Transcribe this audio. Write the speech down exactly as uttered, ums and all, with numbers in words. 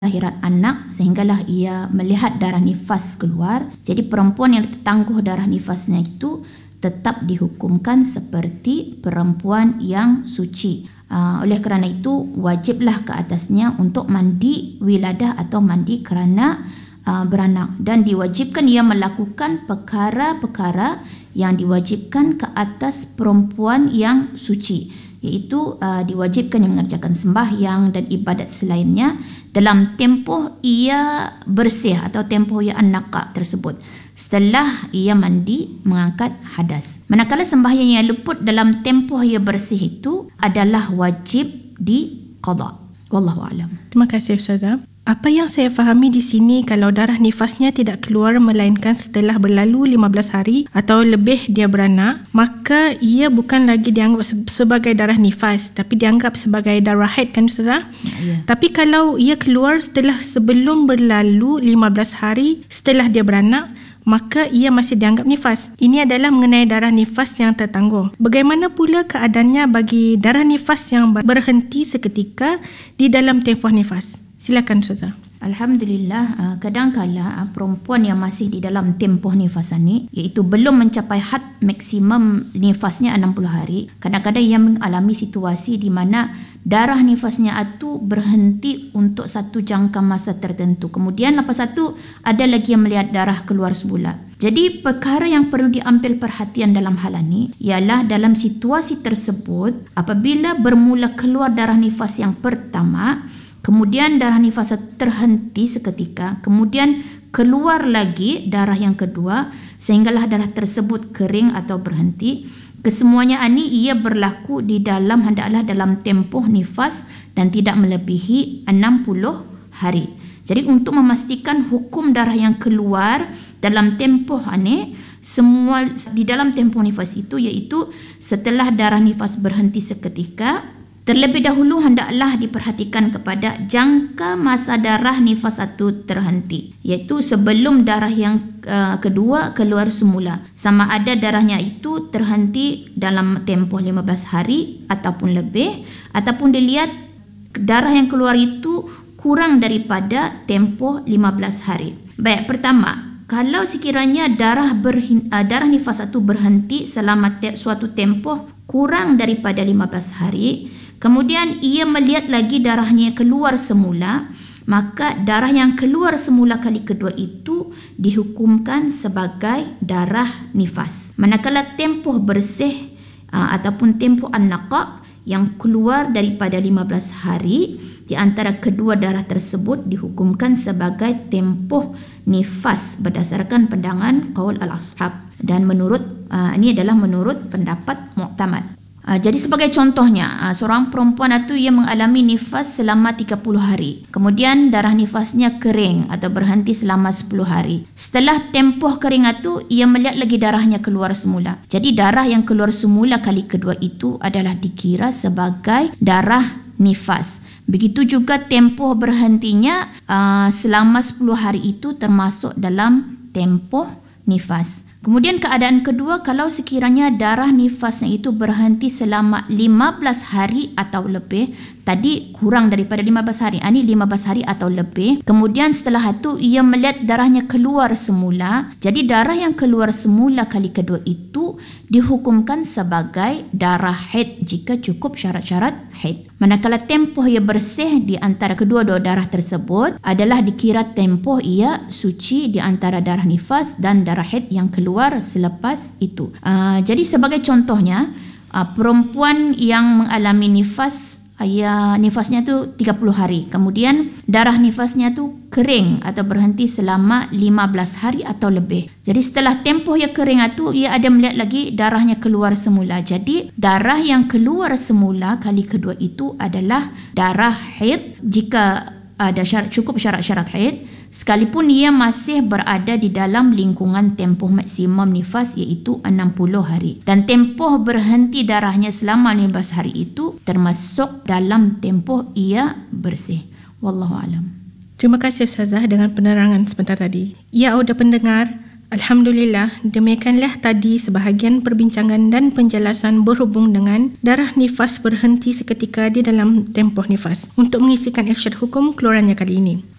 lahiran anak sehinggalah ia melihat darah nifas keluar. Jadi perempuan yang tertangguh darah nifasnya itu tetap dihukumkan seperti perempuan yang suci. Uh, oleh kerana itu wajiblah ke atasnya untuk mandi wiladah atau mandi kerana uh, beranak, dan diwajibkan ia melakukan perkara-perkara yang diwajibkan ke atas perempuan yang suci, iaitu uh, diwajibkan yang mengerjakan sembahyang dan ibadat selainnya dalam tempoh ia bersih atau tempoh ia an-naqa tersebut setelah ia mandi mengangkat hadas. Manakala sembahyang yang luput dalam tempoh ia bersih itu adalah wajib diqada. Wallahu a'lam. Terima kasih Ustazah. Apa yang saya fahami di sini, kalau darah nifasnya tidak keluar melainkan setelah berlalu lima belas hari atau lebih dia beranak, maka ia bukan lagi dianggap sebagai darah nifas tapi dianggap sebagai darah haid, kan Ustazah? Ya, ya. Tapi kalau ia keluar setelah sebelum berlalu lima belas hari setelah dia beranak, maka ia masih dianggap nifas. Ini adalah mengenai darah nifas yang tertangguh. Bagaimana pula keadaannya bagi darah nifas yang berhenti seketika di dalam tempoh nifas? Silakan Ustazah. Alhamdulillah, kadang-kala perempuan yang masih di dalam tempoh nifasan ni, iaitu belum mencapai had maksimum nifasnya enam puluh hari, kadang-kadang ia mengalami situasi di mana darah nifasnya itu berhenti untuk satu jangka masa tertentu. Kemudian lepas satu ada lagi yang melihat darah keluar semula. Jadi perkara yang perlu diambil perhatian dalam hal ini ialah dalam situasi tersebut apabila bermula keluar darah nifas yang pertama, kemudian darah nifas terhenti seketika, kemudian keluar lagi darah yang kedua sehinggalah darah tersebut kering atau berhenti. Kesemuanya ini ia berlaku di dalam hendaklah dalam tempoh nifas dan tidak melebihi enam puluh hari. Jadi untuk memastikan hukum darah yang keluar dalam tempoh ini semua di dalam tempoh nifas itu, iaitu setelah darah nifas berhenti seketika, terlebih dahulu hendaklah diperhatikan kepada jangka masa darah nifas itu terhenti, iaitu sebelum darah yang uh, kedua keluar semula. Sama ada darahnya itu terhenti dalam tempoh lima belas hari ataupun lebih, ataupun dilihat darah yang keluar itu kurang daripada tempoh lima belas hari. Baik, pertama, kalau sekiranya darah berhin, uh, darah nifas itu berhenti selama te- suatu tempoh kurang daripada lima belas hari, kemudian ia melihat lagi darahnya keluar semula, maka darah yang keluar semula kali kedua itu dihukumkan sebagai darah nifas. Manakala tempoh bersih aa, ataupun tempoh an-naqa yang keluar daripada lima belas hari, di antara kedua darah tersebut dihukumkan sebagai tempoh nifas berdasarkan pandangan qaul al-ashab, dan menurut aa, ini adalah menurut pendapat muktamad. Uh, jadi sebagai contohnya, uh, seorang perempuan itu ia mengalami nifas selama tiga puluh hari. Kemudian darah nifasnya kering atau berhenti selama sepuluh hari. Setelah tempoh kering itu, ia melihat lagi darahnya keluar semula. Jadi darah yang keluar semula kali kedua itu adalah dikira sebagai darah nifas. Begitu juga tempoh berhentinya uh, selama sepuluh hari itu termasuk dalam tempoh nifas. Kemudian keadaan kedua, kalau sekiranya darah nifasnya itu berhenti selama lima belas hari atau lebih, tadi kurang daripada lima belas hari, ini lima belas hari atau lebih, kemudian setelah itu ia melihat darahnya keluar semula, jadi darah yang keluar semula kali kedua itu dihukumkan sebagai darah haid jika cukup syarat-syarat haid. Manakala tempoh ia bersih di antara kedua-dua darah tersebut adalah dikira tempoh ia suci di antara darah nifas dan darah haid yang keluar selepas itu. Uh, jadi sebagai contohnya, uh, perempuan yang mengalami nifas, ya, nifasnya tu tiga puluh hari, kemudian darah nifasnya tu kering atau berhenti selama lima belas hari atau lebih. Jadi setelah tempoh ia kering itu, ia ada melihat lagi darahnya keluar semula. Jadi darah yang keluar semula kali kedua itu adalah darah haid jika ada syarat, cukup syarat-syarat haid, sekalipun ia masih berada di dalam lingkungan tempoh maksimum nifas, iaitu enam puluh hari. Dan tempoh berhenti darahnya selama lima belas hari itu termasuk dalam tempoh ia bersih. Wallahu alam. Terima kasih Ustazah dengan penerangan sebentar tadi. Ya, audio pendengar, Alhamdulillah, demikianlah tadi sebahagian perbincangan dan penjelasan berhubung dengan darah nifas berhenti seketika di dalam tempoh nifas untuk mengisikan irsyad hukum keluarannya kali ini.